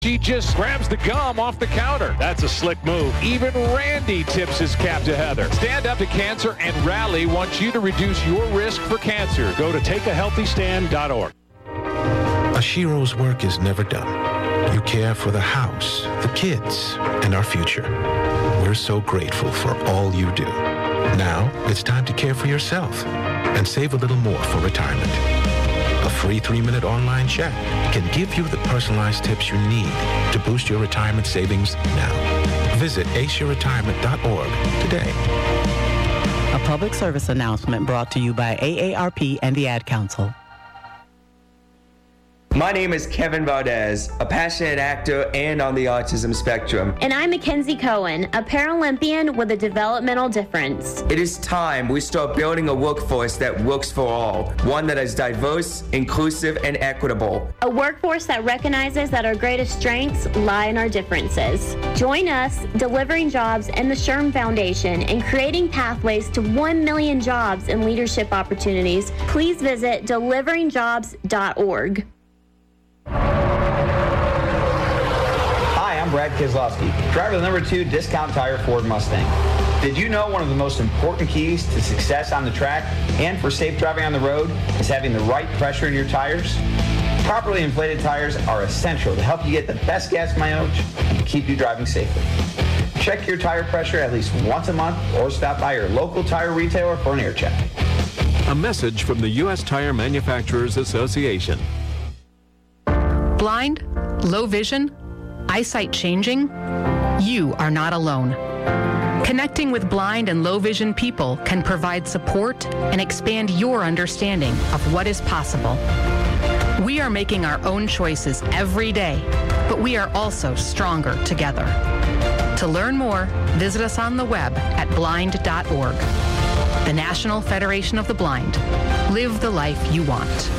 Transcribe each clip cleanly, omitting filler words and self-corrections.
She just grabs the gum off the counter. That's a slick move. Even Randy tips his cap to Heather. Stand Up to Cancer and Rally wants you to reduce your risk for cancer. Go to takeahealthystand.org. Ashiro's work is never done. You care for the house, the kids, and our future. We're so grateful for all you do. Now, it's time to care for yourself and save a little more for retirement. A free 3-minute online chat can give you the personalized tips you need to boost your retirement savings now. Visit aceyourretirement.org today. A public service announcement brought to you by AARP and the Ad Council. My name is Kevin Valdez, a passionate actor and on the autism spectrum. And I'm Mackenzie Cohen, a Paralympian with a developmental difference. It is time we start building a workforce that works for all, one that is diverse, inclusive, and equitable. A workforce that recognizes that our greatest strengths lie in our differences. Join us, Delivering Jobs and the SHRM Foundation, in creating pathways to 1 million jobs and leadership opportunities. Please visit deliveringjobs.org. Hi, I'm Brad Keselowski, driver of the number 2 Discount Tire Ford Mustang. Did you know one of the most important keys to success on the track and for safe driving on the road is having the right pressure in your tires? Properly inflated tires are essential to help you get the best gas mileage and keep you driving safely. Check your tire pressure at least once a month or stop by your local tire retailer for an air check. A message from the U.S. Tire Manufacturers Association. Blind, low vision, eyesight changing? You are not alone. Connecting with blind and low vision people can provide support and expand your understanding of what is possible. We are making our own choices every day, but we are also stronger together. To learn more, visit us on the web at blind.org. The National Federation of the Blind. Live the life you want.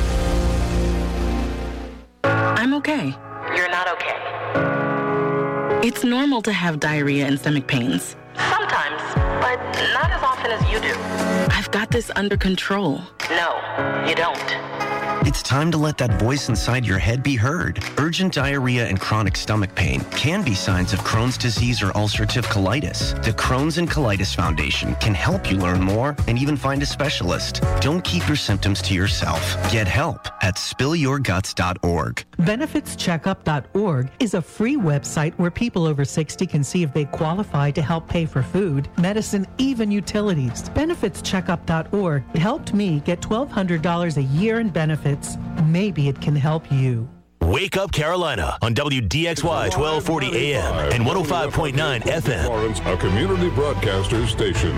I'm okay. You're not okay. It's normal to have diarrhea and stomach pains. Sometimes, but not as often as you do. I've got this under control. No, you don't. It's time to let that voice inside your head be heard. Urgent diarrhea and chronic stomach pain can be signs of Crohn's disease or ulcerative colitis. The Crohn's and Colitis Foundation can help you learn more and even find a specialist. Don't keep your symptoms to yourself. Get help at spillyourguts.org. Benefitscheckup.org is a free website where people over 60 can see if they qualify to help pay for food, medicine, even utilities. Benefitscheckup.org helped me get $1,200 a year in benefits. Maybe it can help you. Wake Up Carolina on WDXY 1240 AM and 105.9 FM. Florence, a community broadcaster station.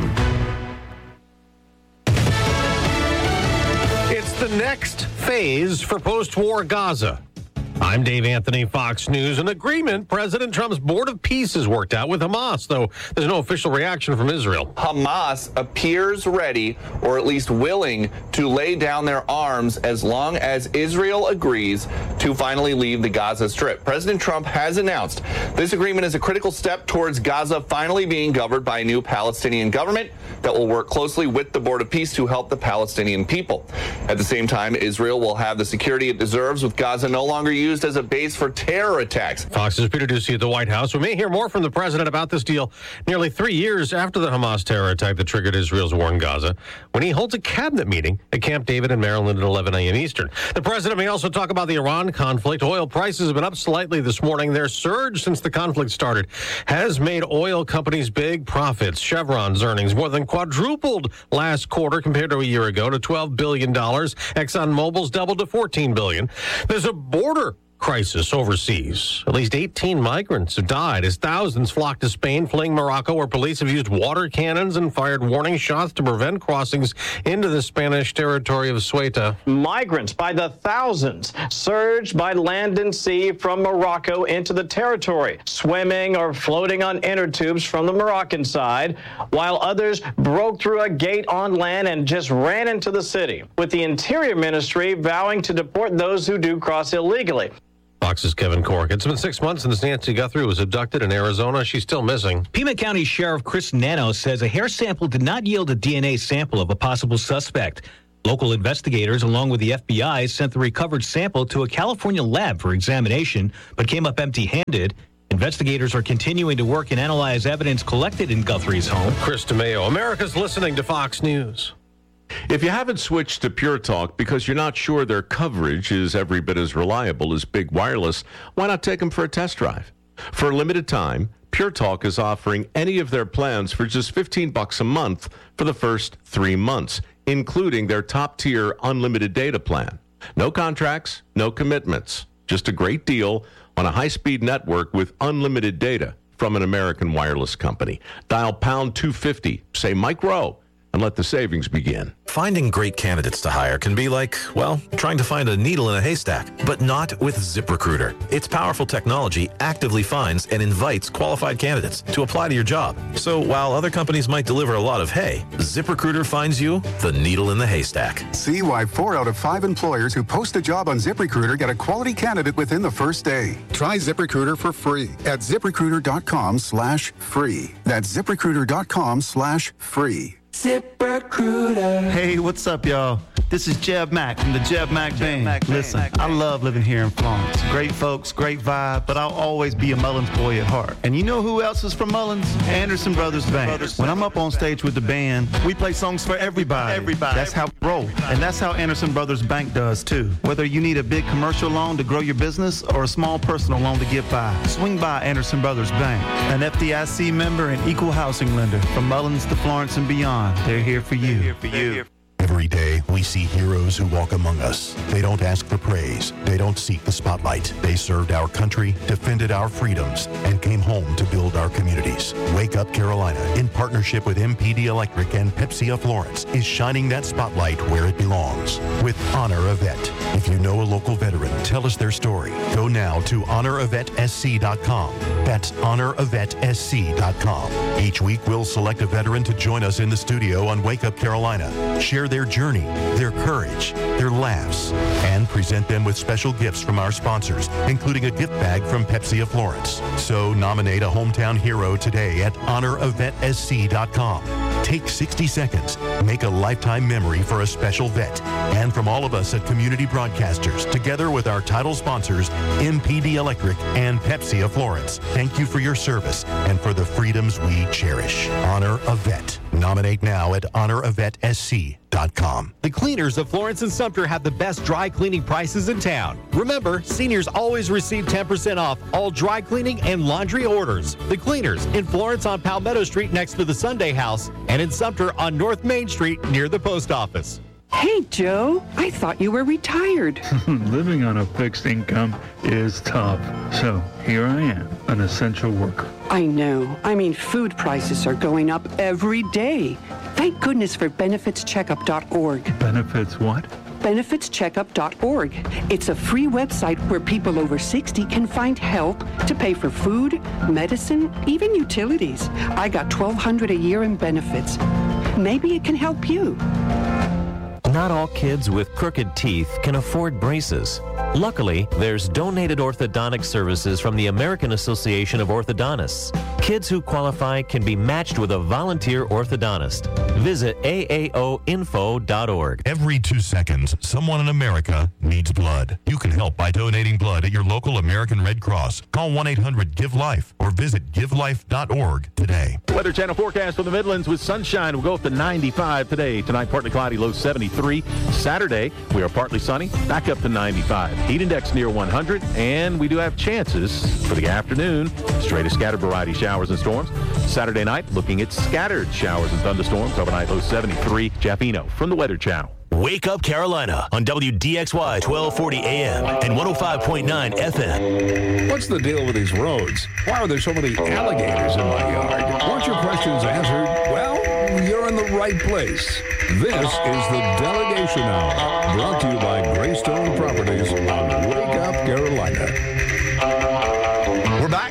It's the next phase for post-war Gaza. I'm Dave Anthony, Fox News. An agreement President Trump's Board of Peace has worked out with Hamas, though there's no official reaction from Israel. Hamas appears ready, or at least willing, to lay down their arms as long as Israel agrees to finally leave the Gaza Strip. President Trump has announced this agreement is a critical step towards Gaza finally being governed by a new Palestinian government that will work closely with the Board of Peace to help the Palestinian people. At the same time, Israel will have the security it deserves, with Gaza no longer used as a base for terror attacks. Fox's Peter Doocy at the White House. We may hear more from the president about this deal nearly 3 years after the Hamas terror attack that triggered Israel's war in Gaza, when he holds a cabinet meeting at Camp David in Maryland at 11 a.m. Eastern. The president may also talk about the Iran conflict. Oil prices have been up slightly this morning. Their surge since the conflict started has made oil companies big profits. Chevron's earnings more than quadrupled last quarter compared to a year ago to $12 billion. ExxonMobil's doubled to $14 billion. There's a border crisis overseas. At least 18 migrants have died as thousands flocked to Spain, fleeing Morocco, where police have used water cannons and fired warning shots to prevent crossings into the Spanish territory of Ceuta. Migrants by the thousands surged by land and sea from Morocco into the territory, swimming or floating on inner tubes from the Moroccan side, while others broke through a gate on land and just ran into the city, with the Interior Ministry vowing to deport those who do cross illegally. Fox's Kevin Cork. It's been 6 months since Nancy Guthrie was abducted in Arizona. She's still missing. Pima County Sheriff Chris Nano says a hair sample did not yield a DNA sample of a possible suspect. Local investigators, along with the FBI, sent the recovered sample to a California lab for examination, but came up empty-handed. Investigators are continuing to work and analyze evidence collected in Guthrie's home. Chris DeMeo, America's listening to Fox News. If you haven't switched to Pure Talk because you're not sure their coverage is every bit as reliable as Big Wireless, why not take them for a test drive? For a limited time, Pure Talk is offering any of their plans for just $15 a month for the first 3 months, including their top-tier unlimited data plan. No contracts, no commitments, just a great deal on a high-speed network with unlimited data from an American wireless company. Dial pound 250, say Mike Rowe, and let the savings begin. Finding great candidates to hire can be like, well, trying to find a needle in a haystack, but not with ZipRecruiter. Its powerful technology actively finds and invites qualified candidates to apply to your job. So while other companies might deliver a lot of hay, ZipRecruiter finds you the needle in the haystack. See why 4 out of 5 employers who post a job on ZipRecruiter get a quality candidate within the first day. Try ZipRecruiter for free at ZipRecruiter.com/free. That's ZipRecruiter.com/free. ZipRecruiter. Hey, what's up, y'all? This is Jeb Mack from the Jeb Mack Band. Listen, I love living here in Florence. Great folks, great vibe, but I'll always be a Mullins boy at heart. And you know who else is from Mullins? Anderson Brothers Bank. When I'm up on stage with the band, we play songs for everybody. That's how we roll. And that's how Anderson Brothers Bank does, too. Whether you need a big commercial loan to grow your business or a small personal loan to get by, swing by Anderson Brothers Bank. An FDIC member and equal housing lender from Mullins to Florence and beyond. They're here for you. Every day, we see heroes who walk among us. They don't ask for praise. They don't seek the spotlight. They served our country, defended our freedoms, and came home to build our communities. Wake Up Carolina, in partnership with MPD Electric and Pepsi of Florence, is shining that spotlight where it belongs with Honor a Vet. If you know a local veteran, tell us their story. Go now to honoravetSC.com. That's honoravetSC.com. Each week, we'll select a veteran to join us in the studio on Wake Up Carolina. Share their journey, their courage, their laughs, and present them with special gifts from our sponsors, including a gift bag from Pepsi of Florence. So nominate a hometown hero today at honoravetSC.com. Take 60 seconds. Make a lifetime memory for a special vet. And from all of us at Community Broadcasters, together with our title sponsors, MPD Electric and Pepsi of Florence, thank you for your service and for the freedoms we cherish. Honor a Vet. Nominate now at honoravetSC.com. The Cleaners of Florence and Sumter have the best dry cleaning prices in town. Remember, seniors always receive 10% off all dry cleaning and laundry orders. The Cleaners in Florence on Palmetto Street next to the Sunday House and in Sumter on North Main Street near the post office. Hey, Joe, I thought you were retired. Living on a fixed income is tough. So here I am, an essential worker. I know. I mean, food prices are going up every day. Thank goodness for benefitscheckup.org. Benefits what? benefitscheckup.org. It's a free website where people over 60 can find help to pay for food, medicine, even utilities. I got $1,200 a year in benefits. Maybe it can help you. Not all kids with crooked teeth can afford braces. Luckily, there's donated orthodontic services from the American Association of Orthodontists. Kids who qualify can be matched with a volunteer orthodontist. Visit aaoinfo.org. Every 2 seconds, someone in America needs blood. You can help by donating blood at your local American Red Cross. Call 1-800-GIVE-LIFE or visit givelife.org today. Weather Channel forecast for the Midlands with sunshine. We'll go up to 95 today. Tonight, partly cloudy, low 73. Saturday, we are partly sunny, back up to 95. Heat index near 100, and we do have chances for the afternoon. Straight to scattered variety showers and storms. Saturday night, looking at scattered showers and thunderstorms. Overnight, low 73. Jeff Eno from the Weather Channel. Wake Up Carolina on WDXY 1240 AM and 105.9 FM. What's the deal with these roads? Why are there so many alligators in my yard? Want your questions answered? Well, you're in the right place. This is the Delegation Hour, brought to you by Greystone Properties on Wake Up Carolina. We're back,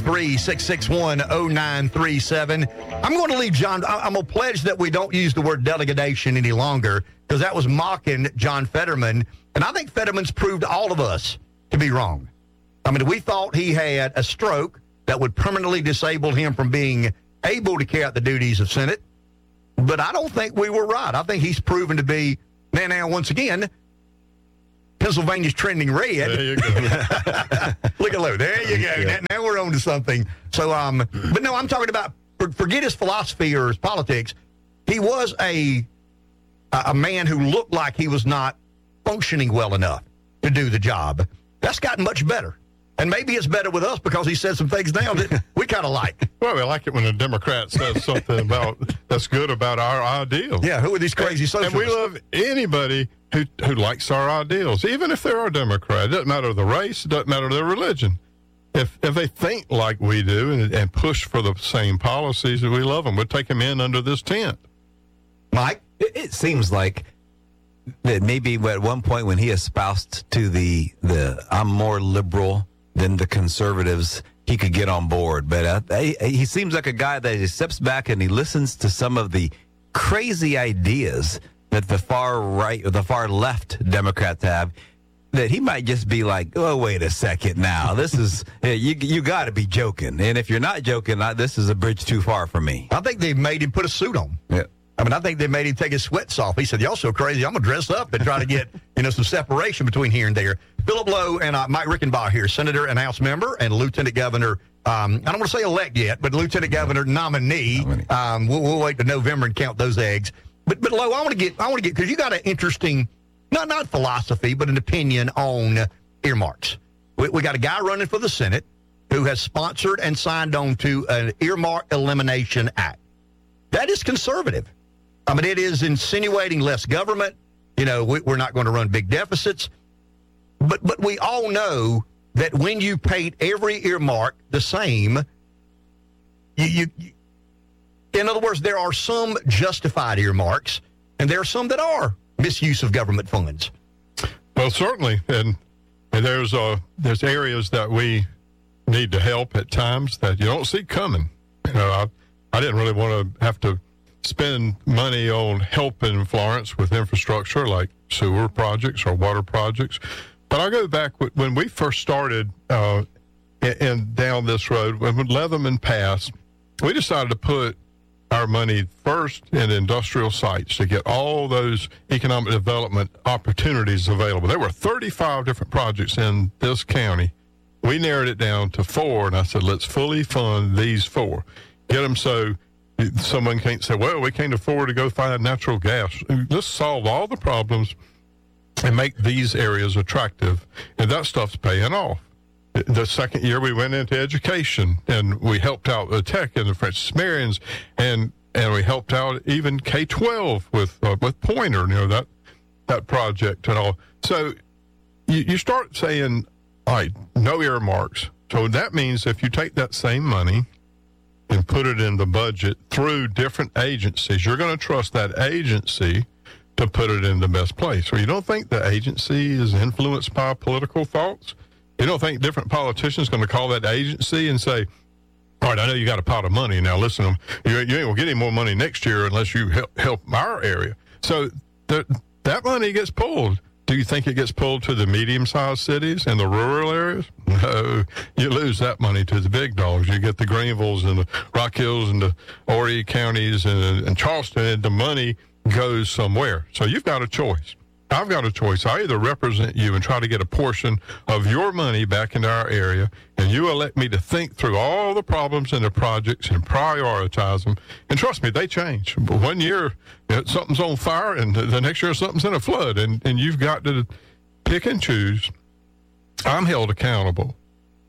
843-661-0937. I'm going to leave John. I'm going to pledge that we don't use the word delegation any longer because that was mocking John Fetterman. And I think Fetterman's proved all of us to be wrong. I mean, we thought he had a stroke that would permanently disable him from being able to carry out the duties of Senate. But I don't think we were right. I think he's proven to be Now, once again, Pennsylvania's trending red. There you go. Look at Lou. There you go. Now we're on to something. So, but no, I'm talking about, forget his philosophy or his politics. He was a man who looked like he was not functioning well enough to do the job. That's gotten much better. And maybe it's better with us because he said some things now that we kind of like. Well, we like it when a Democrat says something that's good about our ideals. Yeah, who are these crazy socialists? And we love anybody who likes our ideals, even if they're a Democrat. It doesn't matter the race. It doesn't matter the religion. If they think like we do and push for the same policies, we love them. We'll take them in under this tent. Mike? It seems like that maybe at one point when he espoused to the I'm more liberal than the conservatives, he could get on board. But he seems like a guy that he steps back and he listens to some of the crazy ideas that the far right or the far left Democrats have, that he might just be like, oh, wait a second now. This is, you got to be joking. And if you're not joking, this is a bridge too far for me. I think they made him put a suit on. Yeah. I mean, I think they made him take his sweats off. He said, y'all so crazy, I'm going to dress up and try to get, some separation between here and there. Philip Lowe and Mike Rickenbach here, Senator and House member and Lieutenant Governor, I don't want to say elect yet, but Lieutenant Governor nominee. We'll wait to November and count those eggs. But Lowe, I want to get, because you got an interesting, not philosophy, but an opinion on earmarks. We got a guy running for the Senate who has sponsored and signed on to an Earmark Elimination Act. That is conservative. I mean, it is insinuating less government. We're not going to run big deficits. But we all know that when you paint every earmark the same, you in other words, there are some justified earmarks, and there are some that are misuse of government funds. Well, certainly, and there's areas that we need to help at times that you don't see coming. I didn't really want to have to spend money on helping Florence with infrastructure like sewer projects or water projects. But I go back when we first started and down this road, when Leatherman passed, we decided to put our money first in industrial sites to get all those economic development opportunities available. There were 35 different projects in this county. We narrowed it down to 4, and I said, let's fully fund these 4. Get them so someone can't say, well, we can't afford to go find natural gas. Just solve all the problems and make these areas attractive. And that stuff's paying off. The second year we went into education, and we helped out the Tech and the Francis Marians, and we helped out even K-12 with Pointer, that project and all. So you start saying, all right, no earmarks. So that means if you take that same money and put it in the budget through different agencies, you're going to trust that agency to put it in the best place. So you don't think the agency is influenced by political thoughts? You don't think different politicians going to call that agency and say, all right, I know you got a pot of money. Now, listen, you ain't going to get any more money next year unless you help our area. So that money gets pulled. Do you think it gets pulled to the medium-sized cities and the rural areas? No, you lose that money to the big dogs. You get the Greenvilles and the Rock Hills and the Horry counties and Charleston, and the money goes somewhere. So you've got a choice. I've got a choice. I either represent you and try to get a portion of your money back into our area, and you elect me to think through all the problems and the projects and prioritize them. And trust me, they change. One year, something's on fire, and the next year, something's in a flood, and you've got to pick and choose. I'm held accountable.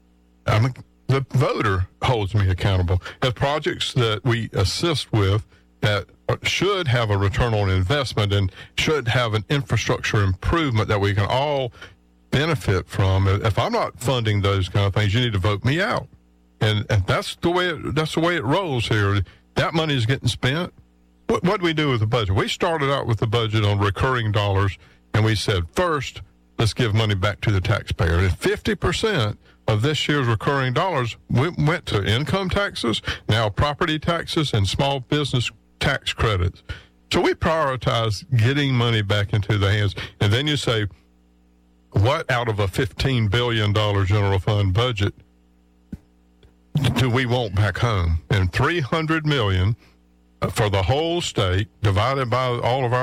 The voter holds me accountable. As projects that we assist with that should have a return on investment and should have an infrastructure improvement that we can all benefit from. If I'm not funding those kind of things, you need to vote me out. And that's the way it rolls here. That money is getting spent. What do we do with the budget? We started out with the budget on recurring dollars, and we said, first, let's give money back to the taxpayer. And 50% of this year's recurring dollars went to income taxes, now property taxes, and small business tax credits. So we prioritize getting money back into the hands. And then you say, what out of a $15 billion general fund budget do we want back home? And $300 million for the whole state, divided by all of our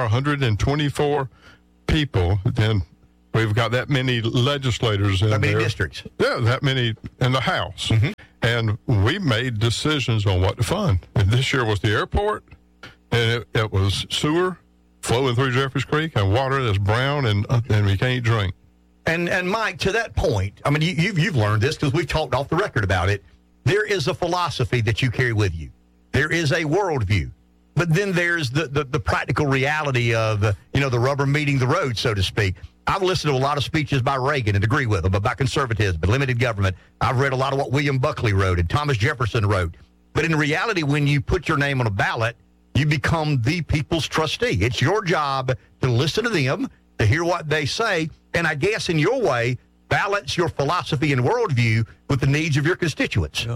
124 people, then we've got that many legislators in there. That many districts. Yeah, that many in the House. Mm-hmm. And we made decisions on what to fund. And this year was the airport, and it was sewer flowing through Jeffers Creek, and water that's brown and we can't drink. And Mike, to that point, I mean, you've learned this because we've talked off the record about it. There is a philosophy that you carry with you. There is a worldview. But then there's the practical reality of, the rubber meeting the road, so to speak. I've listened to a lot of speeches by Reagan and agree with them about conservatism and limited government. I've read a lot of what William Buckley wrote and Thomas Jefferson wrote. But in reality, when you put your name on a ballot, you become the people's trustee. It's your job to listen to them, to hear what they say, and I guess in your way, balance your philosophy and worldview with the needs of your constituents.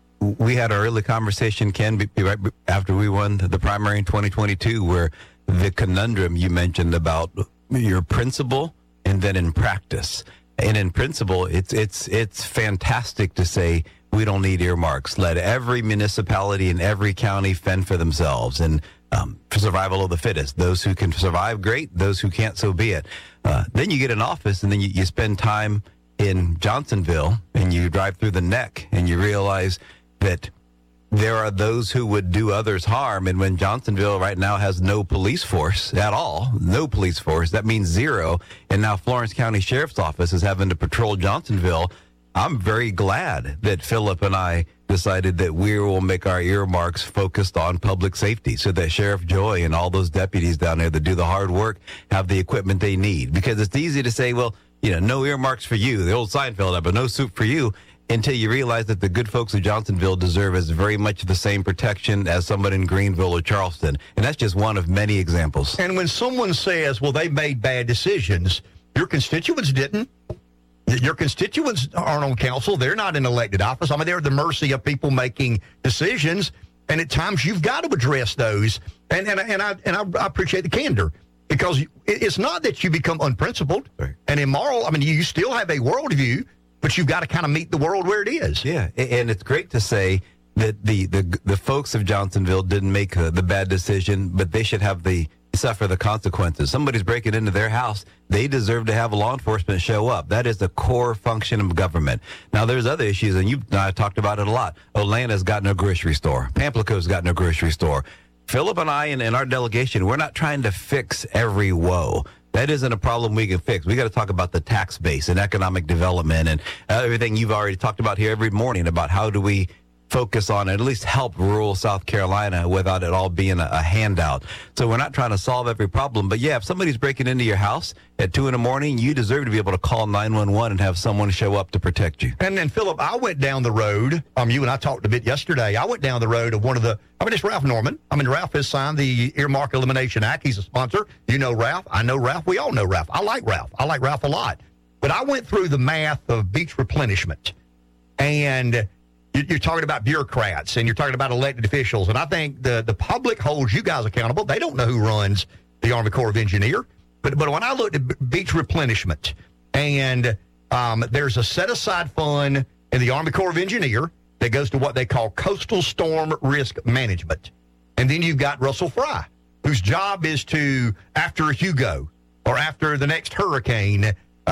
We had an early conversation, Ken, right after we won the primary in 2022, where the conundrum you mentioned about your principle and then in practice. And in principle, it's fantastic to say we don't need earmarks. Let every municipality and every county fend for themselves. And for survival of the fittest. Those who can survive, great. Those who can't, so be it. Then you get in office, and then you spend time in Johnsonville, and you drive through the neck, and you realize that there are those who would do others harm. And when Johnsonville right now has no police force at all, no police force, that means zero. And now Florence County Sheriff's Office is having to patrol Johnsonville. I'm very glad that Philip and I decided that we will make our earmarks focused on public safety so that Sheriff Joy and all those deputies down there that do the hard work have the equipment they need. Because it's easy to say, well, no earmarks for you, the old Seinfeld, but no soup for you, until you realize that the good folks of Johnsonville deserve as very much the same protection as someone in Greenville or Charleston. And that's just one of many examples. And when someone says, well, they made bad decisions, your constituents didn't. Your constituents aren't on council. They're not in elected office. I mean, they're at the mercy of people making decisions. And at times you've got to address those. And I appreciate the candor, because it's not that you become unprincipled and immoral. I mean, you still have a worldview, but you've got to kind of meet the world where it is. Yeah, and it's great to say that the folks of Johnsonville didn't make the bad decision, but they should have suffer the consequences. Somebody's breaking into their house. They deserve to have law enforcement show up. That is the core function of government. Now, there's other issues, and you and I talked about it a lot. Atlanta's got no grocery store. Pamplico's got no grocery store. Philip and I and our delegation, we're not trying to fix every woe. That isn't a problem we can fix. We got to talk about the tax base and economic development and everything you've already talked about here every morning about how do we focus on at least help rural South Carolina without it all being a handout. So we're not trying to solve every problem. But, yeah, if somebody's breaking into your house at 2 a.m, you deserve to be able to call 911 and have someone show up to protect you. And then, Philip, I went down the road. You and I talked a bit yesterday. I went down the road of it's Ralph Norman. Ralph has signed the Earmark Elimination Act. He's a sponsor. You know Ralph. I know Ralph. We all know Ralph. I like Ralph. I like Ralph a lot. But I went through the math of beach replenishment. And you're talking about bureaucrats and you're talking about elected officials. And I think the public holds you guys accountable. They don't know who runs the Army Corps of Engineers. But when I looked at beach replenishment, and there's a set-aside fund in the Army Corps of Engineers that goes to what they call coastal storm risk management. And then you've got Russell Fry, whose job is to, after Hugo or after the next hurricane,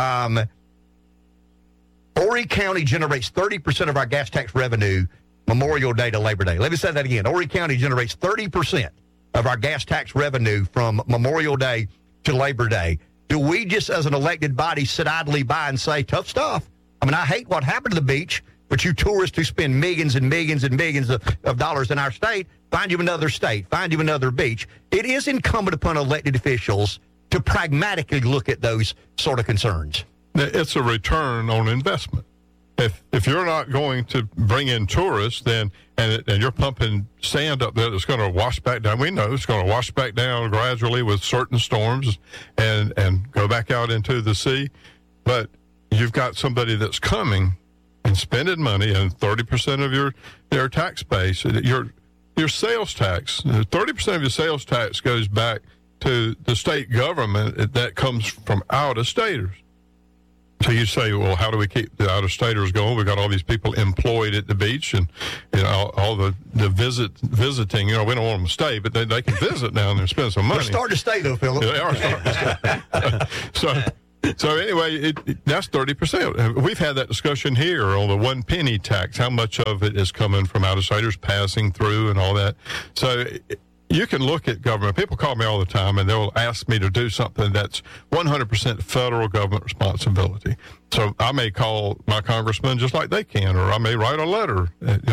Horry County generates 30% of our gas tax revenue Memorial Day to Labor Day. Let me say that again. Horry County generates 30% of our gas tax revenue from Memorial Day to Labor Day. Do we just, as an elected body, sit idly by and say, tough stuff? I hate what happened to the beach, but you tourists who spend millions and millions and millions of dollars in our state, find you another state, find you another beach. It is incumbent upon elected officials to pragmatically look at those sort of concerns. It's a return on investment. If you're not going to bring in tourists, then and you're pumping sand up there that's going to wash back down. We know it's going to wash back down gradually with certain storms and go back out into the sea. But you've got somebody that's coming and spending money, and 30% of your tax base, your sales tax, 30% of your sales tax goes back to the state government that comes from out-of-staters. So you say, well, how do we keep the out-of-staters going? We got all these people employed at the beach, and all the visiting. We don't want them to stay, but they can visit down there and spend some money. They're starting to stay, though, Philip. They are starting to stay. So anyway, that's 30%. We've had that discussion here on the 1 penny tax. How much of it is coming from out-of-staters passing through and all that? So you can look at government. People call me all the time, and they'll ask me to do something that's 100% federal government responsibility. So I may call my congressman just like they can, or I may write a letter.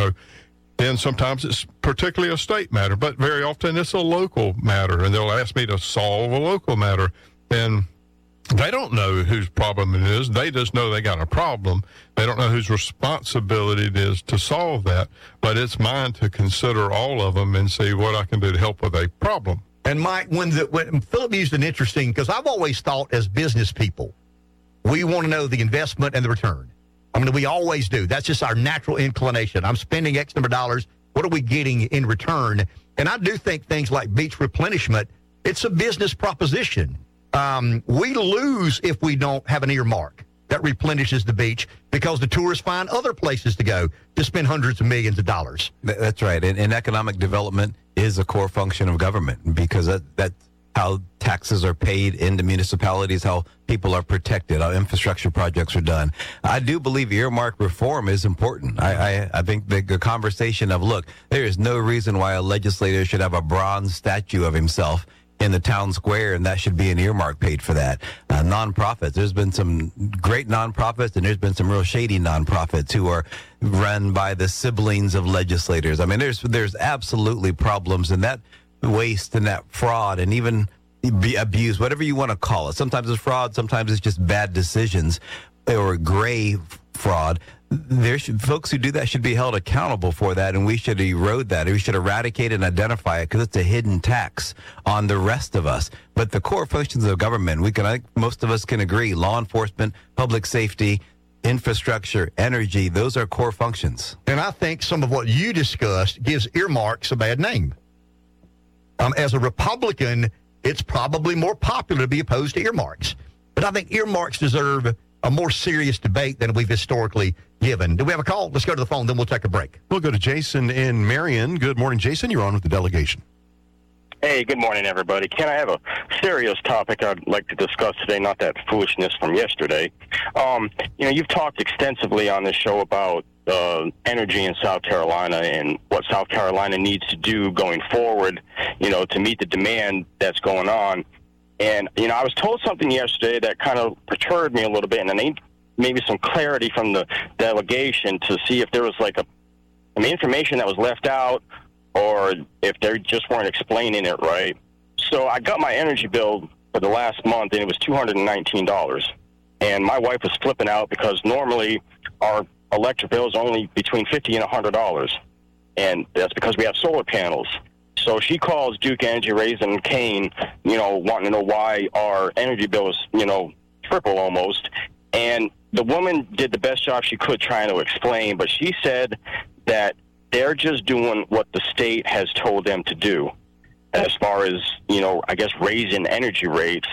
Then sometimes it's particularly a state matter, but very often it's a local matter, and they'll ask me to solve a local matter. And they don't know whose problem it is. They just know they got a problem. They don't know whose responsibility it is to solve that. But it's mine to consider all of them and see what I can do to help with a problem. And Mike, when Philip used an interesting, because I've always thought as business people, we want to know the investment and the return. I mean, we always do. That's just our natural inclination. I'm spending X number of dollars. What are we getting in return? And I do think things like beach replenishment, it's a business proposition. We lose if we don't have an earmark that replenishes the beach because the tourists find other places to go to spend hundreds of millions of dollars. That's right. And economic development is a core function of government because that's how taxes are paid into municipalities, how people are protected, how infrastructure projects are done. I do believe earmark reform is important. I think the conversation of, look, there is no reason why a legislator should have a bronze statue of himself in the town square, and that should be an earmark paid for that. Nonprofits, there's been some great nonprofits, and there's been some real shady nonprofits who are run by the siblings of legislators. I mean, there's absolutely problems in that waste and that fraud and even abuse, whatever you want to call it. Sometimes it's fraud, sometimes it's just bad decisions or gray fraud. Folks who do that should be held accountable for that, and we should erode that. We should eradicate and identify it because it's a hidden tax on the rest of us. But the core functions of government, I think most of us can agree, law enforcement, public safety, infrastructure, energy, those are core functions. And I think some of what you discussed gives earmarks a bad name. As a Republican, it's probably more popular to be opposed to earmarks. But I think earmarks deserve a more serious debate than we've historically given. Do we have a call? Let's go to the phone, then we'll take a break. We'll go to Jason in Marion. Good morning, Jason. You're on with the delegation. Hey, good morning, everybody. Ken, I have a serious topic I'd like to discuss today, not that foolishness from yesterday. You've talked extensively on this show about energy in South Carolina and what South Carolina needs to do going forward, to meet the demand that's going on. And, I was told something yesterday that kind of perturbed me a little bit, and I need maybe some clarity from the delegation to see if there was information that was left out or if they just weren't explaining it right. So I got my energy bill for the last month, and it was $219. And my wife was flipping out because normally our electric bill is only between $50 and $100. And that's because we have solar panels. So she calls Duke Energy, raising Cain, wanting to know why our energy bill is, triple almost. And the woman did the best job she could trying to explain, but she said that they're just doing what the state has told them to do as far as, raising energy rates.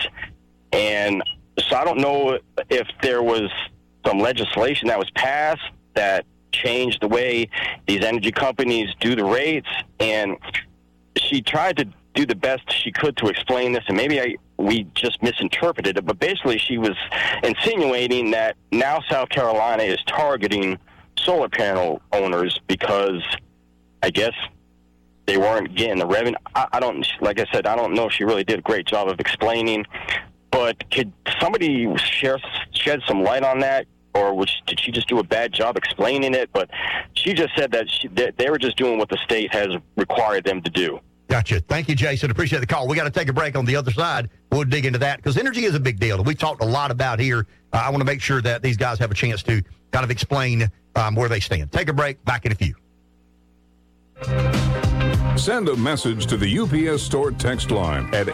And so I don't know if there was some legislation that was passed that changed the way these energy companies do the rates. And she tried to do the best she could to explain this, and maybe we just misinterpreted it, but basically she was insinuating that now South Carolina is targeting solar panel owners because I guess they weren't getting the revenue. I don't know if she really did a great job of explaining, but could somebody shed some light on that? Or did she just do a bad job explaining it? But she just said that they were just doing what the state has required them to do. Gotcha. Thank you, Jason. Appreciate the call. We got to take a break. On the other side, we'll dig into that because energy is a big deal. We've talked a lot about here. I want to make sure that these guys have a chance to kind of explain where they stand. Take a break. Back in a few. Send a message to the UPS Store text line at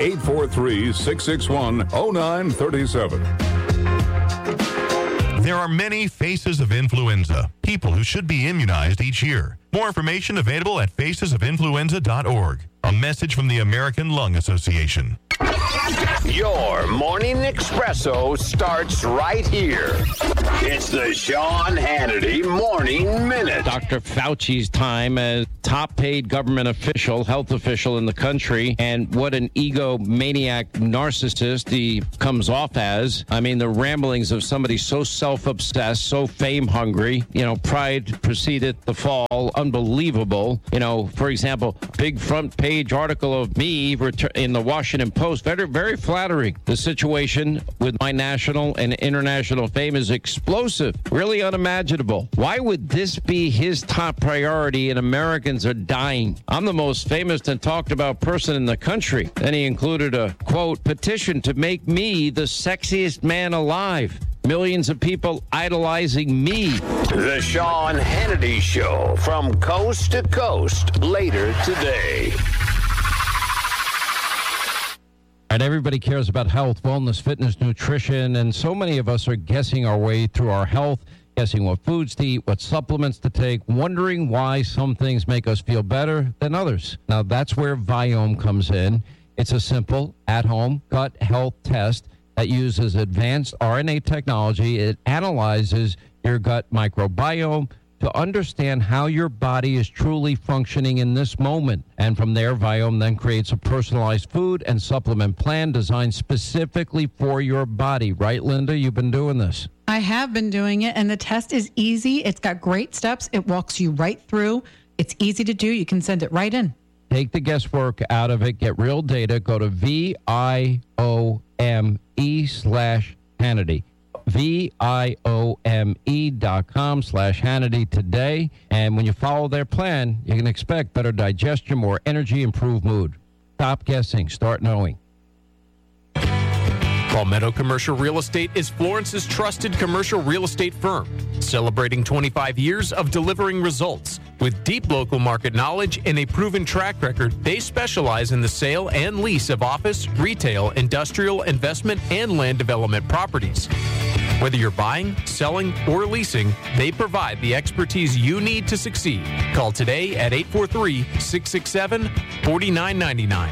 843-661-0937. There are many faces of influenza, people who should be immunized each year. More information available at facesofinfluenza.org. A message from the American Lung Association. Your morning espresso starts right here. It's the Sean Hannity Morning Minute. Dr. Fauci's time as top-paid government official, health official in the country, and what an egomaniac narcissist he comes off as. I mean, the ramblings of somebody so self-obsessed, so fame-hungry. Pride preceded the fall. Unbelievable. For example, big front-page article of me in the Washington Post. Very, very flattering. The situation with my national and international fame is explosive, really unimaginable. Why would this be his top priority and Americans are dying? I'm the most famous and talked about person in the country. Then he included a, quote, petition to make me the sexiest man alive. Millions of people idolizing me. The Sean Hannity Show from coast to coast later today. And everybody cares about health, wellness, fitness, nutrition, and so many of us are guessing our way through our health, guessing what foods to eat, what supplements to take, wondering why some things make us feel better than others. Now, that's where Viome comes in. It's a simple, at-home gut health test that uses advanced RNA technology. It analyzes your gut microbiome to understand how your body is truly functioning in this moment. And from there, Viome then creates a personalized food and supplement plan designed specifically for your body. Right, Linda? You've been doing this. I have been doing it, and the test is easy. It's got great steps. It walks you right through. It's easy to do. You can send it right in. Take the guesswork out of it. Get real data. Go to VIOME/Hannity. VIOME.com/Hannity today. And when you follow their plan, you can expect better digestion, more energy, improved mood. Stop guessing. Start knowing. Palmetto Commercial Real Estate is Florence's trusted commercial real estate firm, celebrating 25 years of delivering results. With deep local market knowledge and a proven track record, they specialize in the sale and lease of office, retail, industrial, investment, and land development properties. Whether you're buying, selling, or leasing, they provide the expertise you need to succeed. Call today at 843-667-4999.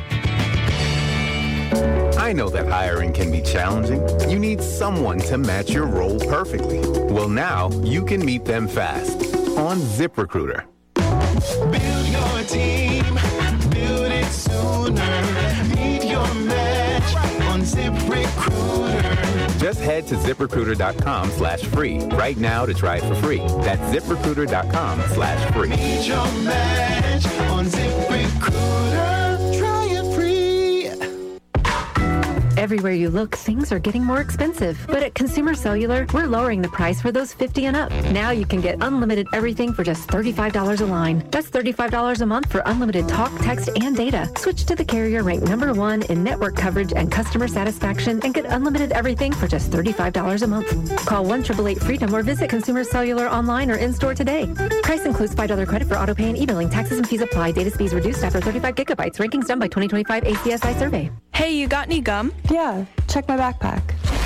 I know that hiring can be challenging. You need someone to match your role perfectly. Well, now you can meet them fast on ZipRecruiter. Build your team, build it sooner. Meet your match on ZipRecruiter. Just head to ZipRecruiter.com/free right now to try it for free. That's ZipRecruiter.com/free. Meet your match on ZipRecruiter. Try it free. Everywhere you look, things are getting more expensive. But at Consumer Cellular, we're lowering the price for those 50 and up. Now you can get unlimited everything for just $35 a line. That's $35 a month for unlimited talk, text, and data. Switch to the carrier ranked #1 in network coverage and customer satisfaction and get unlimited everything for just $35 a month. Call 1-888-FREEDOM or visit Consumer Cellular online or in-store today. Price includes $5 credit for auto pay and e-billing. Taxes and fees apply. Data speeds reduced after 35 gigabytes. Rankings done by 2025 ACSI survey. Hey, you got any gum? Yeah, check my backpack.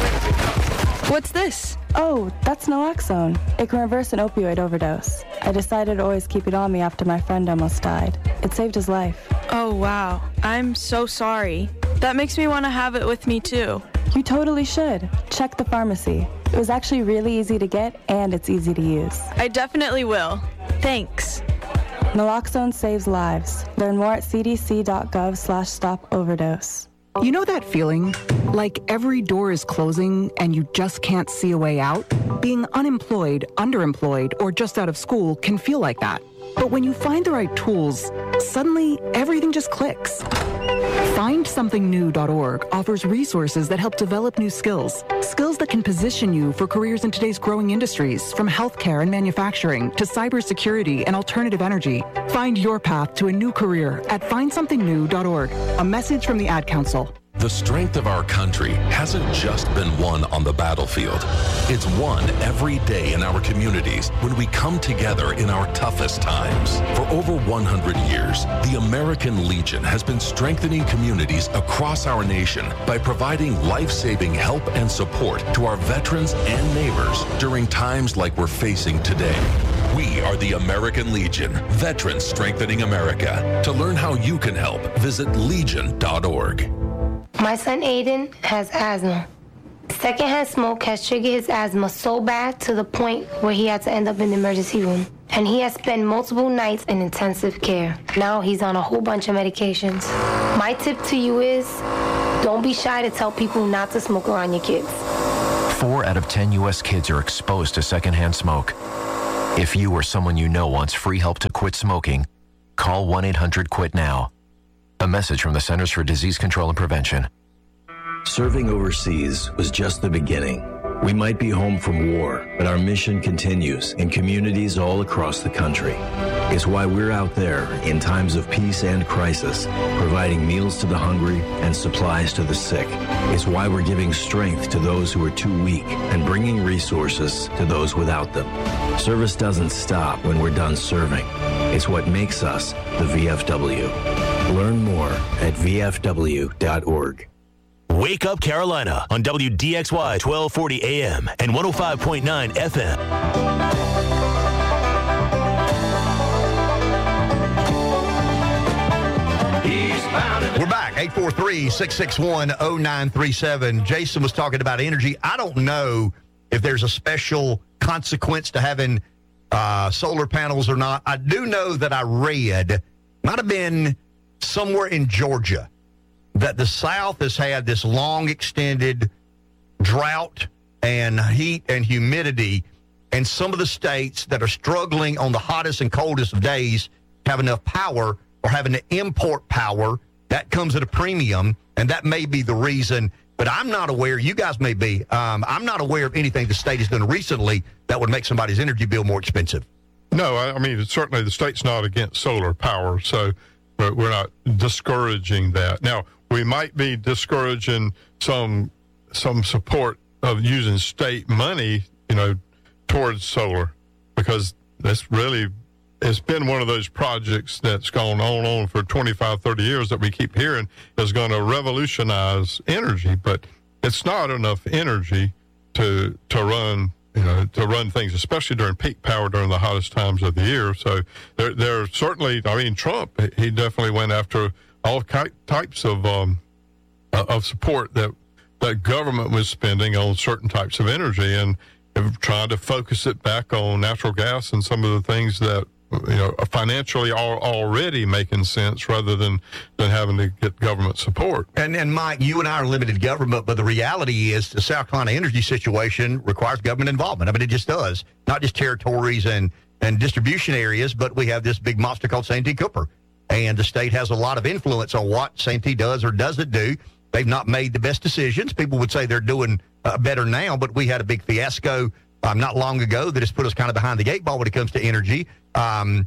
What's this? Oh, that's naloxone. It can reverse an opioid overdose. I decided to always keep it on me after my friend almost died. It saved his life. Oh, wow. I'm so sorry. That makes me want to have it with me, too. You totally should. Check the pharmacy. It was actually really easy to get, and it's easy to use. I definitely will. Thanks. Naloxone saves lives. Learn more at cdc.gov/stop-overdose. You know that feeling? Like every door is closing and you just can't see a way out? Being unemployed, underemployed, or just out of school can feel like that. But when you find the right tools, suddenly everything just clicks. FindSomethingNew.org offers resources that help develop new skills. Skills that can position you for careers in today's growing industries, from healthcare and manufacturing to cybersecurity and alternative energy. Find your path to a new career at FindSomethingNew.org. A message from the Ad Council. The strength of our country hasn't just been won on the battlefield. It's won every day in our communities when we come together in our toughest times. For over 100 years, the American Legion has been strengthening communities across our nation by providing life-saving help and support to our veterans and neighbors during times like we're facing today. We are the American Legion, Veterans Strengthening America. To learn how you can help, visit legion.org. My son Aiden has asthma. Secondhand smoke has triggered his asthma so bad to the point where he had to end up in the emergency room. And he has spent multiple nights in intensive care. Now he's on a whole bunch of medications. My tip to you is, don't be shy to tell people not to smoke around your kids. 4 out of 10 U.S. kids are exposed to secondhand smoke. If you or someone you know wants free help to quit smoking, call 1-800-QUIT-NOW. A message from the Centers for Disease Control and Prevention. Serving overseas was just the beginning. We might be home from war, but our mission continues in communities all across the country. It's why we're out there in times of peace and crisis, providing meals to the hungry and supplies to the sick. It's why we're giving strength to those who are too weak and bringing resources to those without them. Service doesn't stop when we're done serving. It's what makes us the VFW. Learn more at vfw.org. Wake Up Carolina on WDXY 1240 AM and 105.9 FM. We're back, 843-661-0937. Jason was talking about energy. I don't know if there's a special consequence to having solar panels or not. I do know that I read, might have been somewhere in Georgia, that the South has had this long extended drought and heat and humidity, and some of the states that are struggling on the hottest and coldest of days have enough power or having to import power. That comes at a premium, and that may be the reason. But I'm not aware, you guys may be, I'm not aware of anything the state has done recently that would make somebody's energy bill more expensive. No, I mean, certainly the state's not against solar power, so we're not discouraging that. Now, we might be discouraging some support of using state money, towards solar, because that's really, it's been one of those projects that's gone on for 25, 30 years that we keep hearing is going to revolutionize energy, but it's not enough energy to run things, especially during peak power during the hottest times of the year. So there certainly, Trump, he definitely went after all types of support that government was spending on certain types of energy, and trying to focus it back on natural gas and some of the things that financially are already making sense, rather than having to get government support. And Mike, you and I are limited government, but the reality is the South Carolina energy situation requires government involvement. I mean, it just does. Not just territories and distribution areas, but we have this big monster called Santee Cooper. And the state has a lot of influence on what Santee does or doesn't do. They've not made the best decisions. People would say they're doing better now, but we had a big fiasco not long ago that has put us kind of behind the 8 ball when it comes to energy. I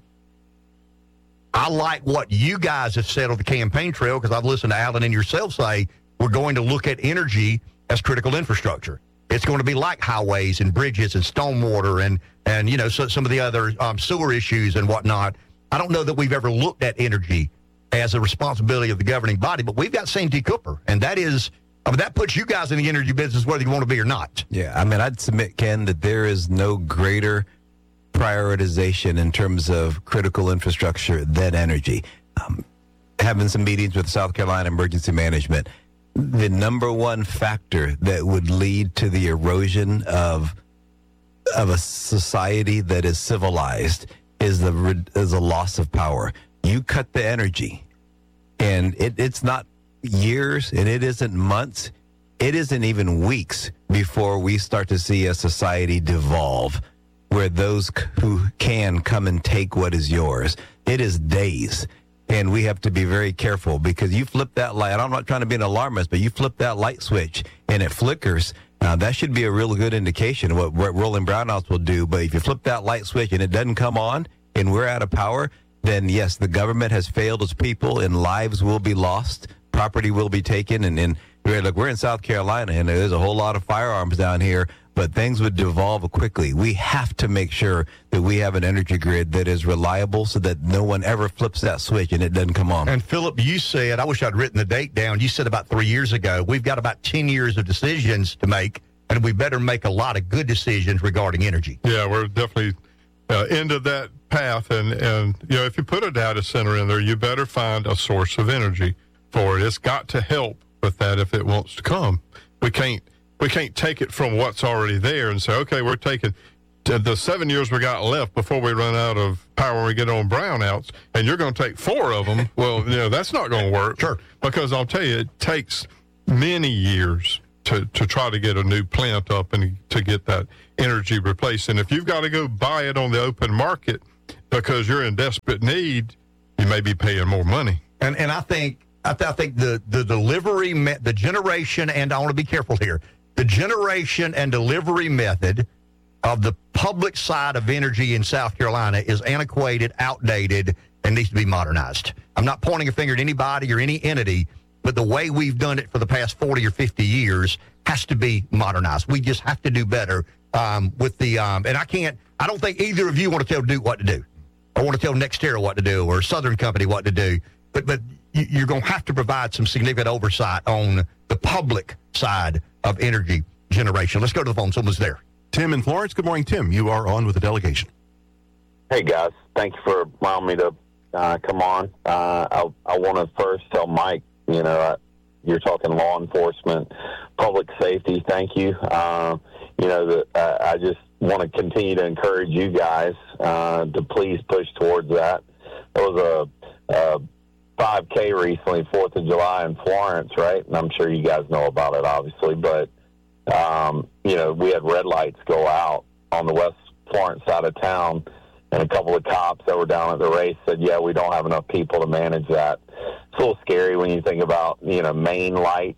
like what you guys have said on the campaign trail, because I've listened to Alan and yourself say we're going to look at energy as critical infrastructure. It's going to be like highways and bridges and stormwater and some of the other sewer issues and whatnot. I don't know that we've ever looked at energy as a responsibility of the governing body, but we've got Santee Cooper, and that is, that puts you guys in the energy business whether you want to be or not. Yeah, I'd submit, Ken, that there is no greater prioritization in terms of critical infrastructure than energy. Having some meetings with South Carolina Emergency Management, the number one factor that would lead to the erosion of a society that is civilized is the loss of power. You cut the energy, and it's not years, and it isn't months, it isn't even weeks before we start to see a society devolve where those who can come and take what is yours. It is days, and we have to be very careful, because you flip that light. I'm not trying to be an alarmist, but you flip that light switch and it flickers. That should be a real good indication of what rolling brownouts will do. But if you flip that light switch and it doesn't come on and we're out of power, then yes, the government has failed its people, and lives will be lost, property will be taken. And look, we're in South Carolina, and there's a whole lot of firearms down here, but things would devolve quickly. We have to make sure that we have an energy grid that is reliable so that no one ever flips that switch and it doesn't come on. And Philip, you said, I wish I'd written the date down, you said about 3 years ago, we've got about 10 years of decisions to make, and we better make a lot of good decisions regarding energy. Yeah, we're definitely into that path. And if you put a data center in there, you better find a source of energy for it. It's got to help with that if it wants to come. We can't take it from what's already there and say, okay, we're taking the 7 years we got left before we run out of power when we get on brownouts, and you're going to take 4 of them. Well, that's not going to work. Sure. Because I'll tell you, it takes many years to try to get a new plant up and to get that energy replaced. And if you've got to go buy it on the open market because you're in desperate need, you may be paying more money. And I think the delivery, the generation, and I want to be careful here, the generation and delivery method of the public side of energy in South Carolina is antiquated, outdated, and needs to be modernized. I'm not pointing a finger at anybody or any entity, but the way we've done it for the past 40 or 50 years has to be modernized. We just have to do better with the, and I don't think either of you want to tell Duke what to do. I want to tell NextEra what to do or Southern Company what to do, but you're going to have to provide some significant oversight on the public side of energy generation. Let's go to the phone. Someone's there. Tim in Florence. Good morning, Tim. You are on with the delegation. Hey, guys. Thank you for allowing me to come on. I want to first tell Mike, you're talking law enforcement, public safety. Thank you. I just want to continue to encourage you guys to please push towards that. There was a 5K recently, 4th of July in Florence, right? And I'm sure you guys know about it, obviously. But, we had red lights go out on the West Florence side of town, and a couple of cops that were down at the race said, yeah, we don't have enough people to manage that. It's a little scary when you think about, main lights,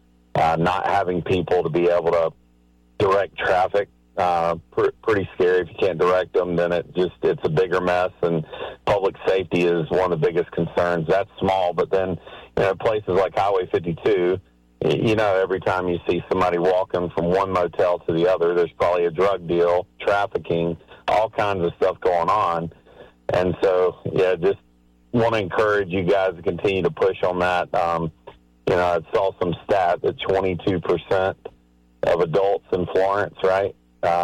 not having people to be able to direct traffic. Pretty scary. If you can't direct them, then it's a bigger mess, and public safety is one of the biggest concerns. That's small, but then places like Highway 52, every time you see somebody walking from one motel to the other, there's probably a drug deal, trafficking, all kinds of stuff going on. And so, just want to encourage you guys to continue to push on that. I saw some stat that 22% of adults in Florence, right,